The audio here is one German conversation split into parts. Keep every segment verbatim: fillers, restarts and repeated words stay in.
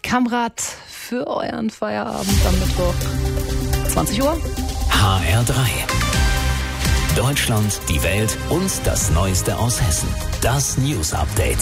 Kamrat für euren Feierabend am Mittwoch. zwanzig Uhr. H R drei. Deutschland, die Welt und das Neueste aus Hessen. Das News Update.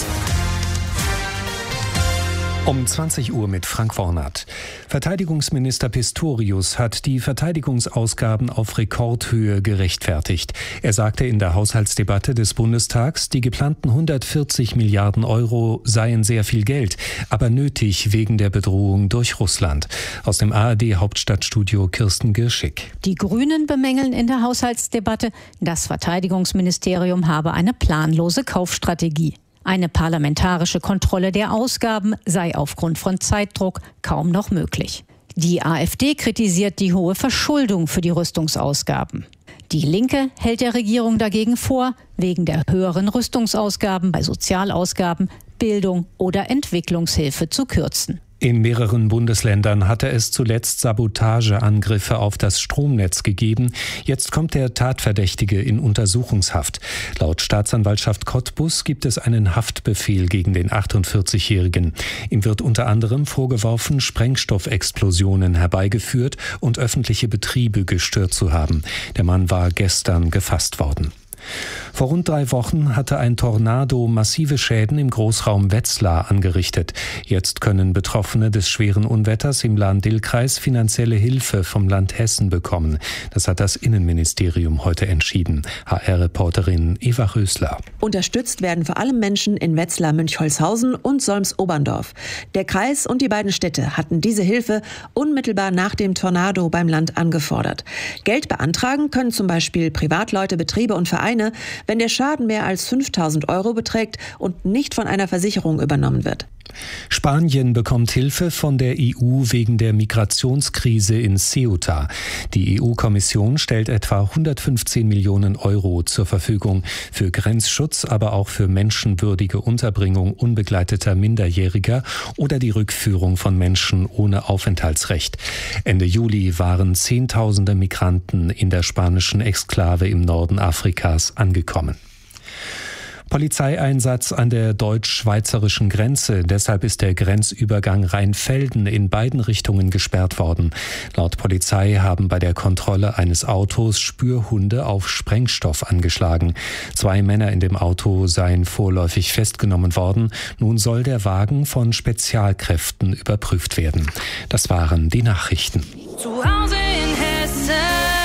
Um zwanzig Uhr mit Frank Wornert. Verteidigungsminister Pistorius hat die Verteidigungsausgaben auf Rekordhöhe gerechtfertigt. Er sagte in der Haushaltsdebatte des Bundestags, die geplanten hundertvierzig Milliarden Euro seien sehr viel Geld, aber nötig wegen der Bedrohung durch Russland. Aus dem A R D-Hauptstadtstudio Kirsten Girschig. Die Grünen bemängeln in der Haushaltsdebatte, das Verteidigungsministerium habe eine planlose Kaufstrategie. Eine parlamentarische Kontrolle der Ausgaben sei aufgrund von Zeitdruck kaum noch möglich. Die AfD kritisiert die hohe Verschuldung für die Rüstungsausgaben. Die Linke hält der Regierung dagegen vor, wegen der höheren Rüstungsausgaben bei Sozialausgaben, Bildung oder Entwicklungshilfe zu kürzen. In mehreren Bundesländern hatte es zuletzt Sabotageangriffe auf das Stromnetz gegeben. Jetzt kommt der Tatverdächtige in Untersuchungshaft. Laut Staatsanwaltschaft Cottbus gibt es einen Haftbefehl gegen den achtundvierzigjährigen. Ihm wird unter anderem vorgeworfen, Sprengstoffexplosionen herbeigeführt und öffentliche Betriebe gestört zu haben. Der Mann war gestern gefasst worden. Vor rund drei Wochen hatte ein Tornado massive Schäden im Großraum Wetzlar angerichtet. Jetzt können Betroffene des schweren Unwetters im Lahn-Dill-Kreis finanzielle Hilfe vom Land Hessen bekommen. Das hat das Innenministerium heute entschieden. H R-Reporterin Eva Rösler. Unterstützt werden vor allem Menschen in Wetzlar-Münchholzhausen und Solms-Oberndorf. Der Kreis und die beiden Städte hatten diese Hilfe unmittelbar nach dem Tornado beim Land angefordert. Geld beantragen können zum Beispiel Privatleute, Betriebe und Vereine, wenn der Schaden mehr als fünftausend Euro beträgt und nicht von einer Versicherung übernommen wird. Spanien bekommt Hilfe von der E U wegen der Migrationskrise in Ceuta. Die E U-Kommission stellt etwa hundertfünfzehn Millionen Euro zur Verfügung für Grenzschutz, aber auch für menschenwürdige Unterbringung unbegleiteter Minderjähriger oder die Rückführung von Menschen ohne Aufenthaltsrecht. Ende Juli waren Zehntausende Migranten in der spanischen Exklave im Norden Afrikas angekommen. Polizeieinsatz an der deutsch-schweizerischen Grenze. Deshalb ist der Grenzübergang Rheinfelden in beiden Richtungen gesperrt worden. Laut Polizei haben bei der Kontrolle eines Autos Spürhunde auf Sprengstoff angeschlagen. Zwei Männer in dem Auto seien vorläufig festgenommen worden. Nun soll der Wagen von Spezialkräften überprüft werden. Das waren die Nachrichten. Zu Hause in Hessen.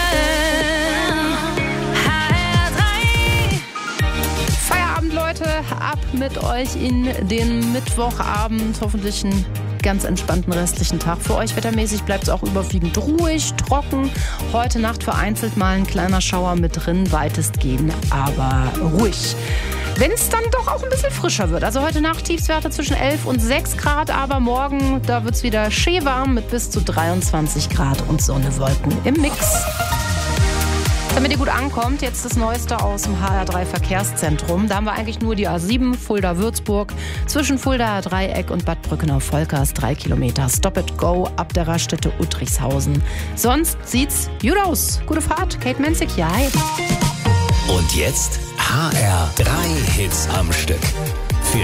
Leute, ab mit euch in den Mittwochabend. Hoffentlich einen ganz entspannten restlichen Tag. Für euch wettermäßig bleibt es auch überwiegend ruhig, trocken. Heute Nacht vereinzelt mal ein kleiner Schauer mit drin, weitestgehend aber ruhig. Wenn es dann doch auch ein bisschen frischer wird. Also heute Nacht Tiefstwerte zwischen elf und sechs Grad, aber morgen, da wird es wieder schön warm mit bis zu dreiundzwanzig Grad und Sonne-Wolken im Mix. Damit ihr gut ankommt, jetzt das Neueste aus dem H R drei Verkehrszentrum. Da haben wir eigentlich nur die A sieben Fulda-Würzburg zwischen Fuldaer Dreieck und Bad Brückenau-Volkers. Drei Kilometer Stop-and-Go ab der Raststätte Uttrichshausen. Sonst sieht's gut aus. Gute Fahrt, Kate Menzig, ja hi. Und jetzt H R drei Hits am Stück.